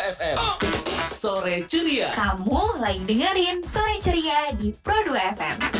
FM. Sore Ceria. Kamu lagi dengerin Sore Ceria di Pro 2 FM.